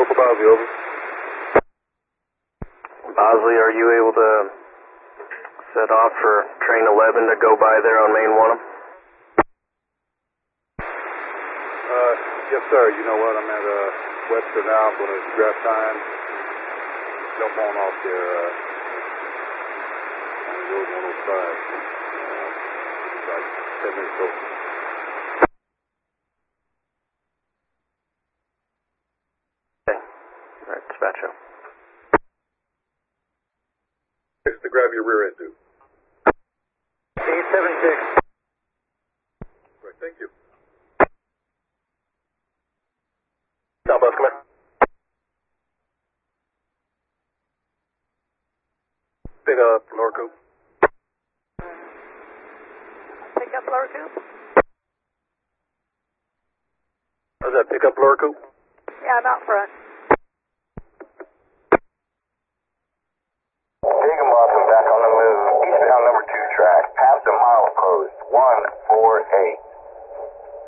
for Bosley, over. Bosley, are you able to set off for train 11 to go by there on main 1? Yes, sir. You know what? I'm at Webster now. I'm going to grab time. Jump on off there. On Road 105. Like 10 minutes over. Okay. All right, dispatcher. To grab your rear end, dude. 876. Right, thank you. Southwest, come in. Pick up lower coupe. Pick up lower coupe? How's that, pick up lower coupe? Yeah, I'm out front. Higginbotham back on the move, eastbound number 2 track, past the milepost, 148.